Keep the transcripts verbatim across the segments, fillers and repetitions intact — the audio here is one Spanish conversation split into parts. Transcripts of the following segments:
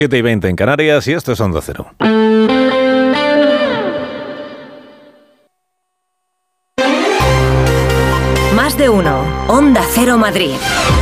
siete y veinte en Canarias y esto es Onda Cero. Más de uno. Onda Cero Madrid.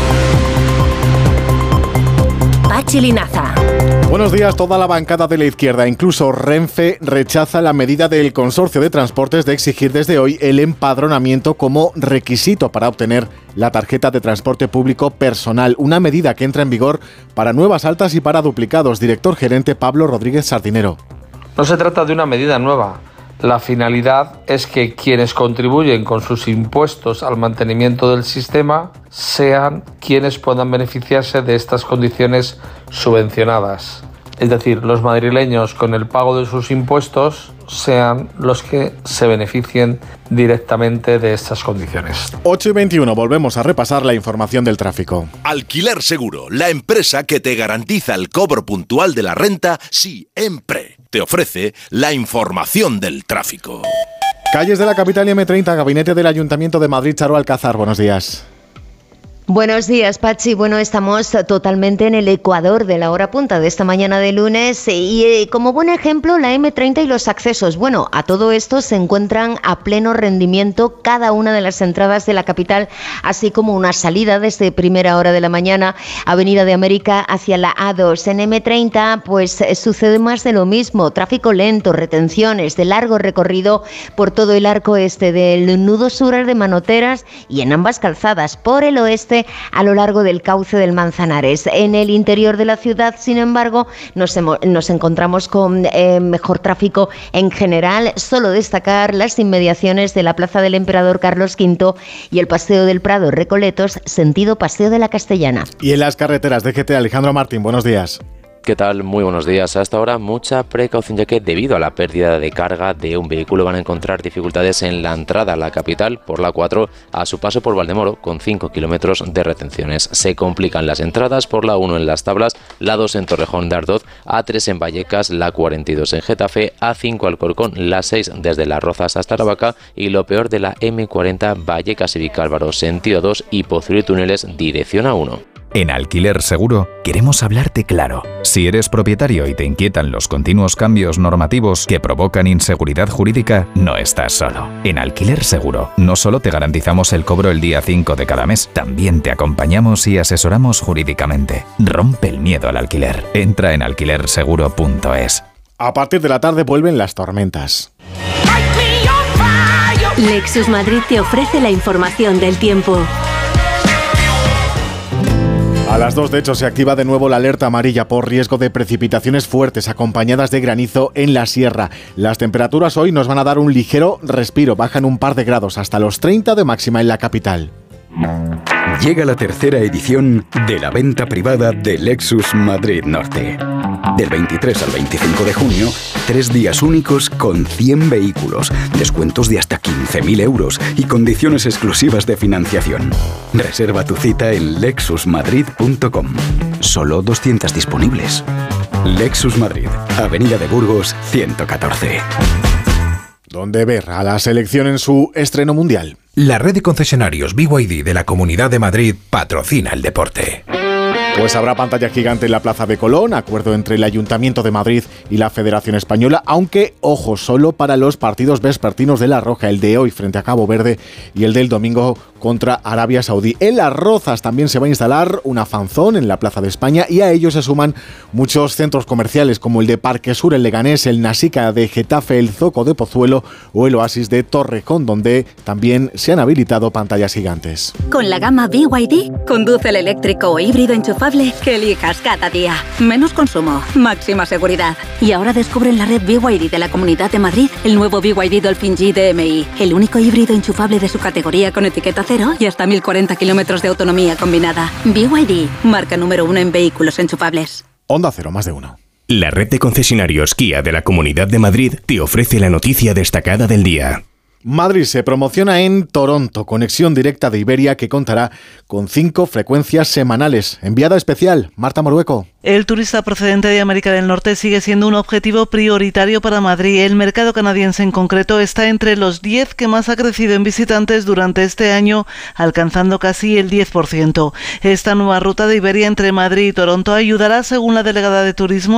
Pachi Linaza. Buenos días. Toda la bancada de la izquierda, incluso Renfe, rechaza la medida del Consorcio de Transportes de exigir desde hoy el empadronamiento como requisito para obtener la tarjeta de transporte público personal. Una medida que entra en vigor para nuevas altas y para duplicados. Director gerente Pablo Rodríguez Sardinero. No se trata de una medida nueva. La finalidad es que quienes contribuyen con sus impuestos al mantenimiento del sistema sean quienes puedan beneficiarse de estas condiciones subvencionadas. Es decir, los madrileños con el pago de sus impuestos sean los que se beneficien directamente de estas condiciones. ocho y veintiuno, volvemos a repasar la información del tráfico. Alquiler Seguro, la empresa que te garantiza el cobro puntual de la renta siempre. Te ofrece la información del tráfico. Calles de la capital y eme treinta, Gabinete del Ayuntamiento de Madrid, Charo Alcázar, buenos días. Buenos días, Pachi. Bueno, estamos totalmente en el ecuador de la hora punta de esta mañana de lunes y eh, como buen ejemplo la eme treinta y los accesos. Bueno, a todo esto se encuentran a pleno rendimiento cada una de las entradas de la capital, así como una salida desde primera hora de la mañana, Avenida de América hacia la A dos. En eme treinta pues eh, sucede más de lo mismo, tráfico lento, retenciones de largo recorrido por todo el arco este del nudo sur de Manoteras y en ambas calzadas, por el oeste a lo largo del cauce del Manzanares. En el interior de la ciudad, sin embargo, nos, hemos, nos encontramos con eh, mejor tráfico en general. Solo destacar las inmediaciones de la Plaza del Emperador Carlos quinto y el Paseo del Prado Recoletos, sentido Paseo de la Castellana. Y en las carreteras de G T, Alejandro Martín, buenos días. ¿Qué tal? Muy buenos días. Hasta ahora mucha precaución, ya que debido a la pérdida de carga de un vehículo van a encontrar dificultades en la entrada a la capital por la cuatro a su paso por Valdemoro, con cinco kilómetros de retenciones. Se complican las entradas por la uno en Las Tablas, la dos en Torrejón de Ardoz, A tres en Vallecas, la cuarenta y dos en Getafe, A cinco Alcorcón, la seis desde Las Rozas hasta Aravaca y lo peor de la eme cuarenta Vallecas y Vicálvaro, sentido dos y Pozuelo y Túneles, dirección A uno. En Alquiler Seguro queremos hablarte claro. Si eres propietario y te inquietan los continuos cambios normativos que provocan inseguridad jurídica, no estás solo. En Alquiler Seguro no solo te garantizamos el cobro el día cinco de cada mes, también te acompañamos y asesoramos jurídicamente. Rompe el miedo al alquiler. Entra en alquiler seguro punto es. A partir de la tarde vuelven las tormentas. Lexus Madrid te ofrece la información del tiempo. A las dos, de hecho, se activa de nuevo la alerta amarilla por riesgo de precipitaciones fuertes acompañadas de granizo en la sierra. Las temperaturas hoy nos van a dar un ligero respiro, bajan un par de grados hasta los treinta de máxima en la capital. Llega la tercera edición de la venta privada de Lexus Madrid Norte. Del veintitrés al veinticinco de junio, tres días únicos con cien vehículos, descuentos de hasta quince mil euros y condiciones exclusivas de financiación. Reserva tu cita en lexus madrid punto com. Solo doscientas disponibles. Lexus Madrid, Avenida de Burgos, ciento catorce. ¿Dónde ver a la selección en su estreno mundial? La red de concesionarios B Y D de la Comunidad de Madrid patrocina el deporte. Pues habrá pantalla gigante en la Plaza de Colón, acuerdo entre el Ayuntamiento de Madrid y la Federación Española, aunque, ojo, solo para los partidos vespertinos de La Roja, el de hoy frente a Cabo Verde y el del domingo contra Arabia Saudí. En Las Rozas también se va a instalar una fanzón en la Plaza de España y a ello se suman muchos centros comerciales como el de Parque Sur, el Leganés, el Nasica de Getafe, el Zoco de Pozuelo o el Oasis de Torrejón, donde también se han habilitado pantallas gigantes. Con la gama B Y D, conduce el eléctrico o híbrido enchufable que elijas cada día. Menos consumo, máxima seguridad. Y ahora descubre en la red B Y D de la Comunidad de Madrid el nuevo B Y D Dolphin G D M I, el único híbrido enchufable de su categoría con etiqueta cero y hasta mil cuarenta kilómetros de autonomía combinada. B Y D, marca número uno en vehículos enchufables. Onda Cero, más de uno. La red de concesionarios Kia de la Comunidad de Madrid te ofrece la noticia destacada del día. Madrid se promociona en Toronto, conexión directa de Iberia que contará con cinco frecuencias semanales. Enviada especial, Marta Morueco. El turista procedente de América del Norte sigue siendo un objetivo prioritario para Madrid. El mercado canadiense en concreto está entre los diez que más ha crecido en visitantes durante este año, alcanzando casi el diez por ciento. Esta nueva ruta de Iberia entre Madrid y Toronto ayudará, según la delegada de turismo,